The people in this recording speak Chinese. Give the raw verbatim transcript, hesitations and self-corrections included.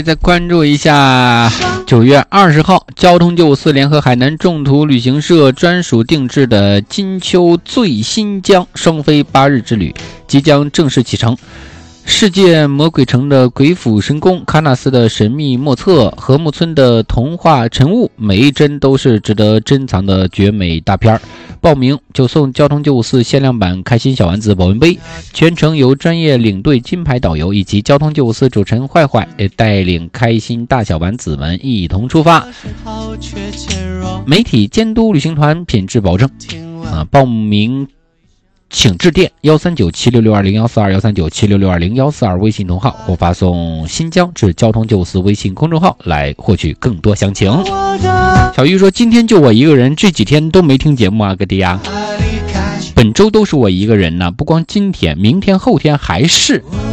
再关注一下九月二十号，交通九五四联合海南众途旅行社专属定制的金秋醉新疆双飞八日之旅即将正式启程。世界魔鬼城的鬼斧神工，喀纳斯的神秘莫测，禾木村的童话晨雾，每一帧都是值得珍藏的绝美大片。报名就送交通九五四限量版开心小丸子保温杯，全程由专业领队金牌导游以及交通九五四主持人坏坏带领开心大小丸子们一同出发，媒体监督旅行团品质保证。啊，报名请致电幺三九七六六二零幺四二幺三九七六六二零幺四二微信同号，或发送新疆至交通九五四微信公众号来获取更多详情。小玉说，今天就我一个人，这几天都没听节目啊，哥弟呀。本周都是我一个人呢，不光今天，明天后天还是。